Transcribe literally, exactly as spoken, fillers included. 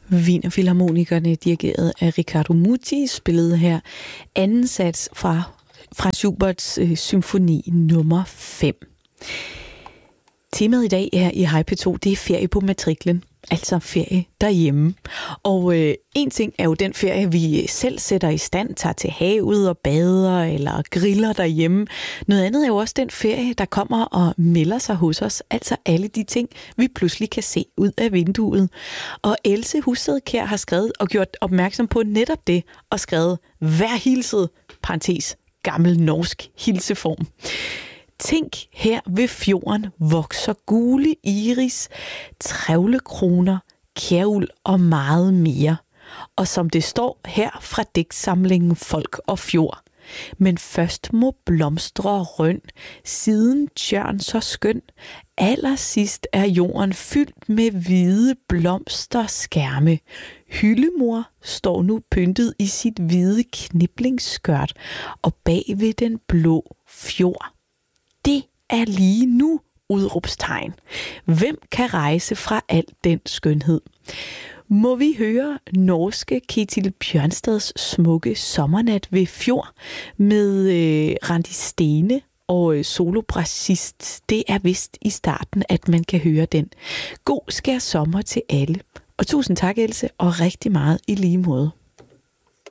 Wienerfilharmonikerne, dirigeret af Riccardo Muti, spillede her anden sats fra Franz Schuberts øh, symfoni nummer fem. Temaet i dag her i Hej P to, det er ferie på matriklen, altså ferie derhjemme. Og øh, en ting er jo den ferie, vi selv sætter i stand, tager til havet og bader eller griller derhjemme. Noget andet er jo også den ferie, der kommer og melder sig hos os, altså alle de ting, vi pludselig kan se ud af vinduet. Og Else Husted-Kjær har skrevet og gjort opmærksom på netop det, og skrevet, vær hilset, parentes, gammel norsk hilseform. Tænk, her ved fjorden vokser gule iris, trævlekroner, kæruld og meget mere. Og som det står her fra digtsamlingen Folk og Fjord. Men først må blomstre røn, siden tjørn så skøn. Allersidst er jorden fyldt med hvide blomsterskærme. Hyllemor står nu pyntet i sit hvide kniblingsskørt og bag ved den blå fjord. Det er lige nu, udråbstegn. Hvem kan rejse fra al den skønhed? Må vi høre norske Ketil Bjørnstads smukke Sommernat ved fjord med øh, Randi Stene og øh, solobrassist. Det er vist i starten, at man kan høre den. God skær sommer til alle. Og tusind tak, Else, og rigtig meget i lige måde.